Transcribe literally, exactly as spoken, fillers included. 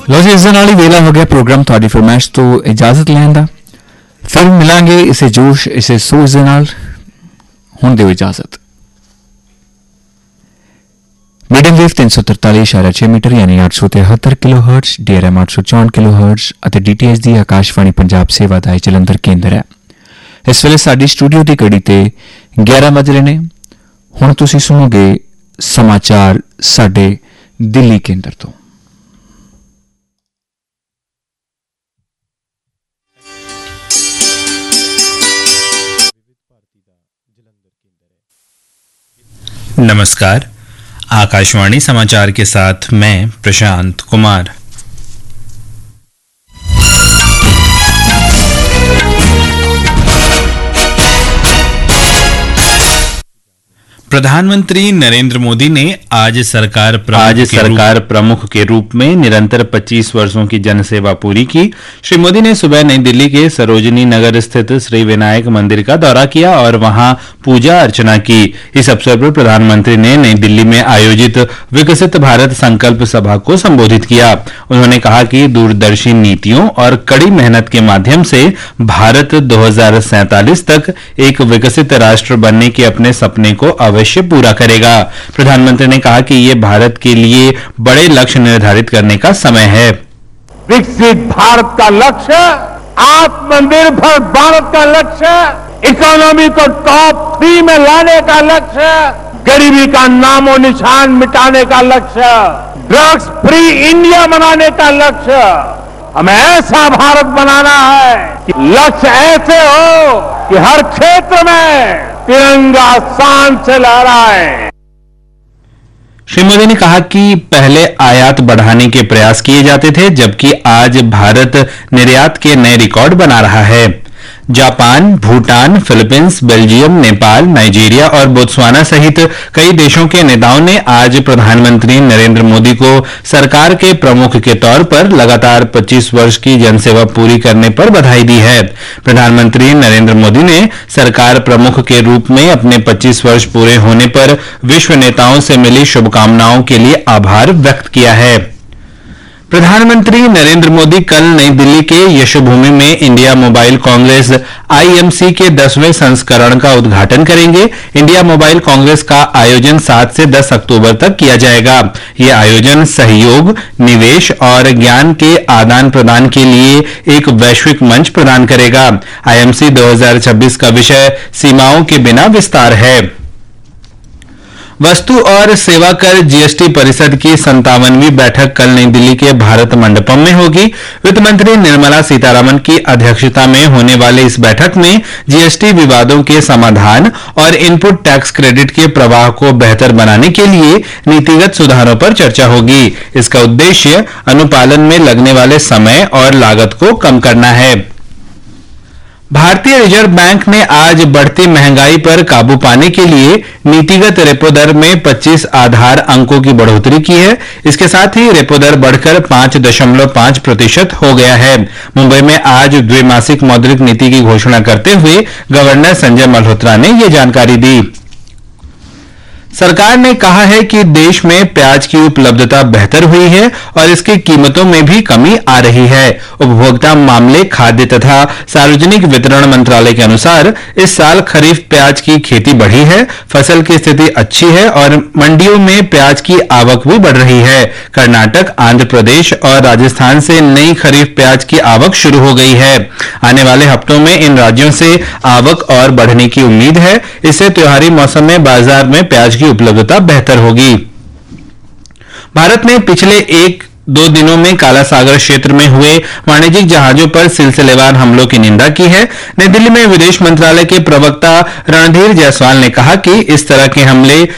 लो जी, इस दे नाल ही वेला हो गया प्रोग्राम थोड़ी फरमाइश तो इजाजत लैन दा। फिर मिलांगे इसे जोश इसे सोच दे नाल। हुण दिओ इजाजत। मीडियम वेव तीन सौ तरतालीस इशारा छह मीटर यानी आठ सौ तिहत्तर किलो हर्ट्ज, डीआरएम आठ सौ चौवन किलो हर्ट्ज ਅਤੇ ਡੀਟੀਐਚ ਦੀ ਆਕਾਸ਼ਵਾਣੀ ਪੰਜਾਬ ਸੇਵਾ ਦਾ ਜਲੰਧਰ ਕੇਂਦਰ ਹੈ। ਇਸ ਵੇਲੇ ਸਾਡੀ ਸਟੂਡੀਓ ਦੀ ਘੜੀ ਤੇ ਗਿਆਰਾਂ ਵਜ ਰਹੇ ਨੇ। ਹੁਣ ਤੁਸੀਂ ਸੁਣੋਗੇ ਸਮਾਚਾਰ ਸਾਡੇ ਦਿੱਲੀ ਕੇਂਦਰ ਤੋਂ। नमस्कार, आकाशवाणी समाचार के साथ मैं प्रशांत कुमार। प्रधानमंत्री नरेंद्र मोदी ने आज सरकार आज सरकार प्रमुख के रूप में निरंतर पच्चीस वर्षों की जनसेवा पूरी की। श्री मोदी ने सुबह नई दिल्ली के सरोजनी नगर स्थित श्री विनायक मंदिर का दौरा किया और वहां पूजा अर्चना की। इस अवसर पर प्रधानमंत्री ने नई दिल्ली में आयोजित विकसित भारत संकल्प सभा को संबोधित किया। उन्होंने कहा कि दूरदर्शी नीतियों और कड़ी मेहनत के माध्यम से भारत दो हजार सैंतालीस तक एक विकसित राष्ट्र बनने के अपने सपने को अवश्य पूरा करेगा। प्रधानमंत्री ने कहा कि ये भारत के लिए बड़े लक्ष्य निर्धारित करने का समय है। विकसित भारत का लक्ष्य, आत्मनिर्भर भारत का लक्ष्य, इकोनॉमी को टॉप थ्री में लाने का लक्ष्य, गरीबी का नामो निशान मिटाने का लक्ष्य, ड्रग्स फ्री इंडिया बनाने का लक्ष्य। हमें ऐसा भारत बनाना है कि लक्ष्य ऐसे हो कि हर क्षेत्र में तिरंगा शान से लहराए। श्री मोदी ने कहा कि पहले आयात बढ़ाने के प्रयास किए जाते थे, जबकि आज भारत निर्यात के नए रिकॉर्ड बना रहा है। Japan, Bhutan, Philippines, Belgium, Nepal, Nigeria और बोत्सवाना सहित कई देशों के नेताओं ने आज प्रधानमंत्री नरेंद्र मोदी को सरकार के प्रमुख के तौर पर लगातार पच्चीस वर्ष की जनसेवा पूरी करने पर बधाई दी है। प्रधानमंत्री नरेंद्र मोदी ने सरकार प्रमुख के रूप में अपने पच्चीस वर्ष पूरे होने पर विश्व नेताओं से मिली शुभकामनाओं के लिए आभार व्यक्त किया है। प्रधानमंत्री नरेंद्र मोदी कल नई दिल्ली के यशोभूमि में इंडिया मोबाइल कांग्रेस आईएमसी के दसवें संस्करण का उद्घाटन करेंगे। इंडिया मोबाइल कांग्रेस का आयोजन सात से दस अक्टूबर तक किया जाएगा। यह आयोजन सहयोग, निवेश और ज्ञान के आदान प्रदान के लिए एक वैश्विक मंच प्रदान करेगा। आईएमसी दो हजार छब्बीस का विषय सीमाओं के बिना विस्तार है। वस्तु और सेवा कर जीएसटी परिषद की संतावनवीं बैठक कल नई दिल्ली के भारत मंडपम में होगी। वित्त मंत्री निर्मला सीतारामन की अध्यक्षता में होने वाले इस बैठक में जीएसटी विवादों के समाधान और इनपुट टैक्स क्रेडिट के प्रवाह को बेहतर बनाने के लिए नीतिगत सुधारों पर चर्चा होगी। इसका उद्देश्य अनुपालन में लगने वाले समय और लागत को कम करना है। भारतीय रिजर्व बैंक ने आज बढ़ती महंगाई पर काबू पाने के लिए नीतिगत रेपो दर में पच्चीस आधार अंकों की बढ़ोतरी की है। इसके साथ ही रेपो दर बढ़कर पांच दशमलव पांच प्रतिशत हो गया है। मुंबई में आज द्विमासिक मौद्रिक नीति की घोषणा करते हुए गवर्नर संजय मल्होत्रा ने यह जानकारी दी। सरकार ने कहा है कि देश में प्याज की उपलब्धता बेहतर हुई है और इसकी कीमतों में भी कमी आ रही है। उपभोक्ता मामले, खाद्य तथा सार्वजनिक वितरण मंत्रालय के अनुसार इस साल खरीफ प्याज की खेती बढ़ी है, फसल की स्थिति अच्छी है और मंडियों में प्याज की आवक भी बढ़ रही है। कर्नाटक, आंध्र प्रदेश और राजस्थान से नई खरीफ प्याज की आवक शुरू हो गई है। आने वाले हफ्तों में इन राज्यों से आवक और बढ़ने की उम्मीद है। इससे त्योहारी मौसम में बाजार में प्याज की उपलब्धता बेहतर होगी। भारत ने पिछले एक दो दिनों में काला सागर क्षेत्र में हुए वाणिज्यिक जहाजों पर सिलसिलेवार हमलों की निंदा की है। नई दिल्ली में विदेश मंत्रालय के प्रवक्ता रणधीर जायसवाल ने कहा कि इस तरह के हमले